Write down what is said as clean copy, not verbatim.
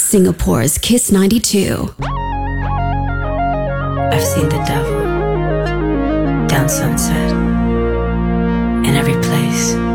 Singapore's Kiss 92. I've seen the devil down Sunset, in every place.